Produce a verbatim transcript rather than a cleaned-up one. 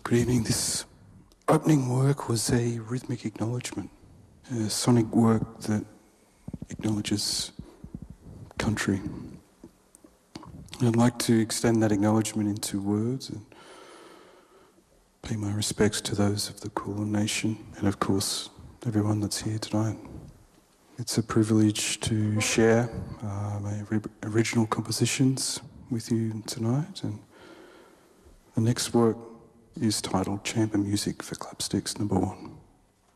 Good evening. This opening work was a rhythmic acknowledgement, a sonic work that acknowledges country. I'd like to extend that acknowledgement into words and pay my respects to those of the Kulin Nation and, of course, everyone that's here tonight. It's a privilege to share uh, my original compositions with you tonight, and the next work is titled Chamber Music for Clapsticks Number One.